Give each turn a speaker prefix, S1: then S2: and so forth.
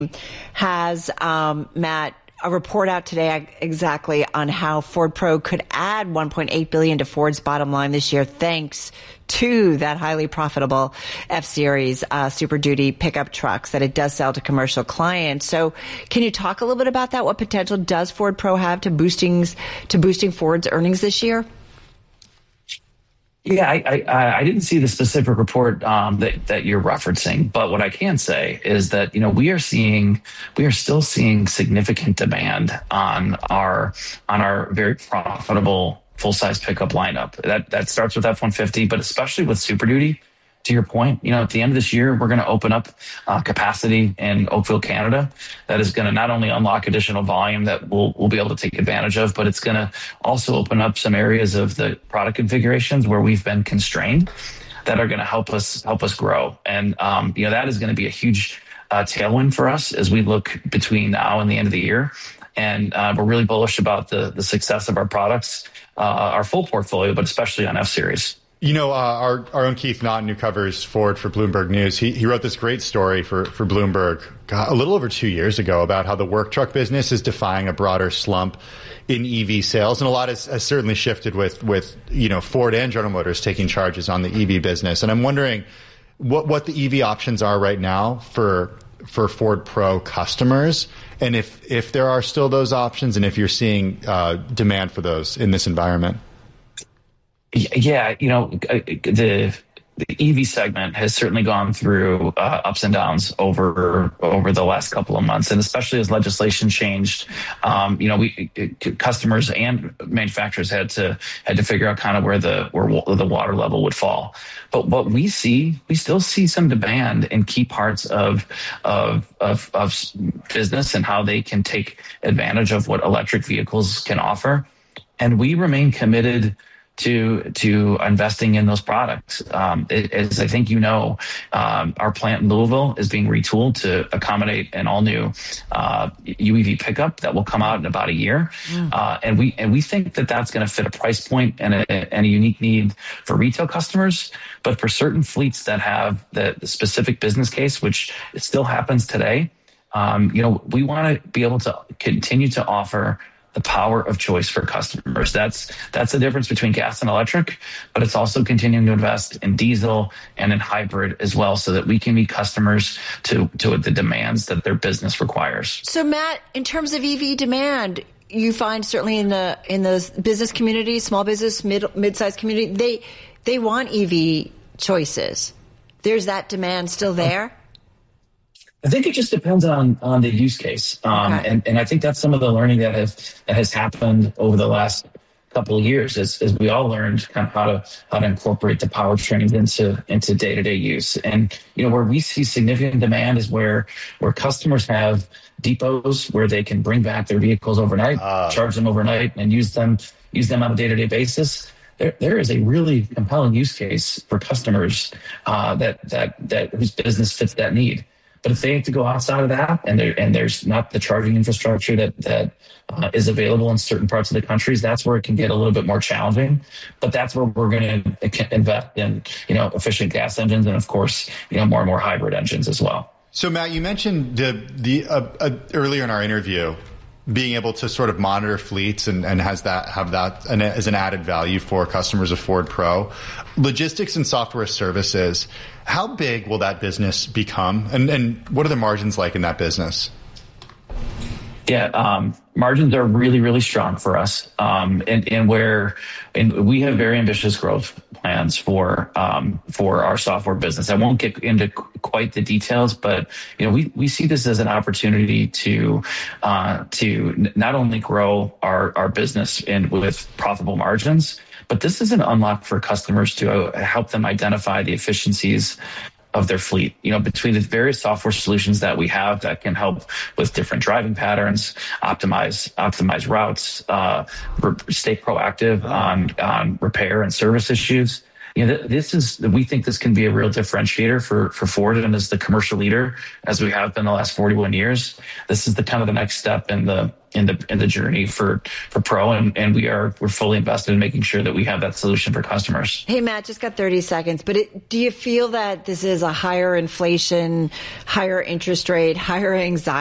S1: has, Matt, a report out today exactly on how Ford Pro could add $1.8 billion to Ford's bottom line this year, thanks to that highly profitable F-Series Super Duty pickup trucks that it does sell to commercial clients. So can you talk a little bit about that? What potential does Ford Pro have to boosting Ford's earnings this year?
S2: Yeah, I didn't see the specific report that you're referencing, but what I can say is that we are still seeing significant demand on our very profitable full size pickup lineup. That starts with F-150, but especially with Super Duty. To your point, at the end of this year, we're going to open up capacity in Oakville, Canada. That is going to not only unlock additional volume that we'll be able to take advantage of, but it's going to also open up some areas of the product configurations where we've been constrained that are going to help us grow. And that is going to be a huge tailwind for us as we look between now and the end of the year. And we're really bullish about the success of our products, our full portfolio, but especially on F-Series.
S3: Our own Keith Naughton, who covers Ford for Bloomberg News, he wrote this great story for Bloomberg a little over 2 years ago about how the work truck business is defying a broader slump in EV sales. And a lot has certainly shifted with Ford and General Motors taking charges on the EV business. And I'm wondering what the EV options are right now for Ford Pro customers, and if there are still those options, and if you're seeing demand for those in this environment.
S2: Yeah, the EV segment has certainly gone through ups and downs over the last couple of months, and especially as legislation changed, customers and manufacturers had to figure out kind of where the water level would fall. But what we still see some demand in key parts of business and how they can take advantage of what electric vehicles can offer, and we remain committed to investing in those products. As I think our plant in Louisville is being retooled to accommodate an all-new UEV pickup that will come out in about a year. And we think that that's going to fit a price point and a unique need for retail customers. But for certain fleets that have the specific business case, which it still happens today, we want to be able to continue to offer the power of choice for customers. That's the difference between gas and electric, but it's also continuing to invest in diesel and in hybrid as well, so that we can meet customers to the demands that their business requires.
S1: So Matt, in terms of EV demand, you find certainly in the business community, small business, mid-sized community, they want EV choices. There's that demand still there?
S2: I think it just depends on the use case. And I think that's some of the learning that has happened over the last couple of years as we all learned kind of how to incorporate the powertrains into day-to-day use. And, where we see significant demand is where customers have depots where they can bring back their vehicles overnight, charge them overnight, and use them on a day-to-day basis. There is a really compelling use case for customers that whose business fits that need. But if they have to go outside of that, and there's not the charging infrastructure that is available in certain parts of the countries, that's where it can get a little bit more challenging. But that's where we're going to invest in, efficient gas engines, and of course, more and more hybrid engines as well.
S3: So Matt, you mentioned the earlier in our interview being able to sort of monitor fleets and have that as an added value for customers of Ford Pro. Logistics and software services, how big will that business become? And what are the margins like in that business?
S2: Yeah, margins are really, really strong for us. And we have very ambitious growth plans for our software business. I won't get into quite the details, but we see this as an opportunity to not only grow our business with profitable margins, but this is an unlock for customers to help them identify the efficiencies of their fleet, between the various software solutions that we have that can help with different driving patterns, optimize routes, stay proactive on repair and service issues. we think this can be a real differentiator for Ford, and as the commercial leader, as we have been the last 41 years, this is the kind of the next step in the journey for Pro, and we're fully invested in making sure that we have that solution for customers.
S1: Hey, Matt, just got 30 seconds, but do you feel that this is a higher inflation, higher interest rate, higher anxiety